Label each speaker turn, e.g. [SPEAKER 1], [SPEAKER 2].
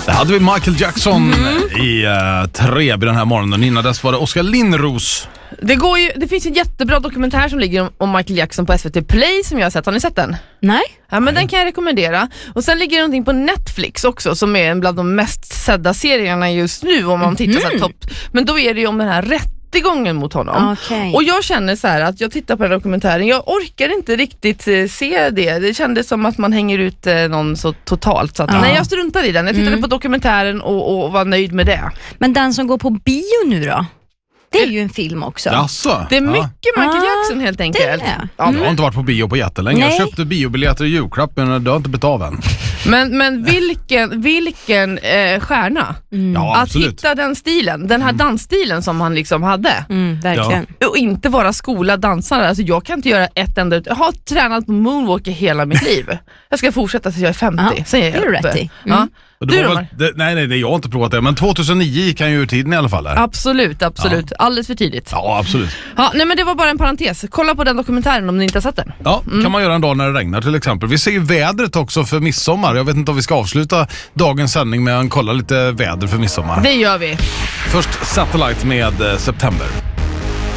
[SPEAKER 1] Det hade vi Michael Jackson i Treby den här morgonen. Innan dess var det Oskar Lindros.
[SPEAKER 2] Det finns en jättebra dokumentär som ligger om Michael Jackson på SVT Play som jag har sett. Har ni sett den?
[SPEAKER 3] Nej.
[SPEAKER 2] Ja, men den kan jag rekommendera. Och sen ligger det någonting på Netflix också som är bland de mest sedda serierna just nu om man tittar så här topp. Men då är det ju om den här rättegången mot honom.
[SPEAKER 3] Okay.
[SPEAKER 2] Och jag känner så här att jag tittar på den dokumentären. Jag orkar inte riktigt se det. Det kändes som att man hänger ut någon så totalt. Så att, nej, jag struntar i den. Jag tittade på dokumentären och var nöjd med det.
[SPEAKER 3] Men den som går på bio nu då? Det är ju en film också.
[SPEAKER 1] Jaså?
[SPEAKER 2] Det är mycket Michael Jackson helt enkelt.
[SPEAKER 1] Jag har inte varit på bio på jättelänge. Jag köpte biobiljetter i julklapp men det har inte blivit av än.
[SPEAKER 2] Men vilken stjärna.
[SPEAKER 1] Ja,
[SPEAKER 2] att
[SPEAKER 1] absolut.
[SPEAKER 2] hitta den stilen, den här dansstilen som han liksom hade.
[SPEAKER 3] Verkligen.
[SPEAKER 2] Och inte vara skolad dansare. Alltså jag kan inte göra ett enda. Jag har tränat på moonwalk i hela mitt liv. Jag ska fortsätta tills jag är 50. Sen är jag
[SPEAKER 3] det är
[SPEAKER 2] uppe.
[SPEAKER 3] rätt i.
[SPEAKER 2] Ja.
[SPEAKER 1] Nej, jag har inte provat det. Men 2009 gick han ju ur tiden i alla fall.
[SPEAKER 2] Absolut. Alldeles för tidigt.
[SPEAKER 1] Ja, absolut.
[SPEAKER 2] Ja, nej, men det var bara en parentes. Kolla på den dokumentären om ni inte har sett den.
[SPEAKER 1] Ja, kan man göra en dag när det regnar till exempel. Vi ser ju vädret också för midsommar. Jag vet inte om vi ska avsluta dagens sändning med att kolla lite väder för midsommar.
[SPEAKER 2] Det gör vi.
[SPEAKER 1] Först Satellite med September.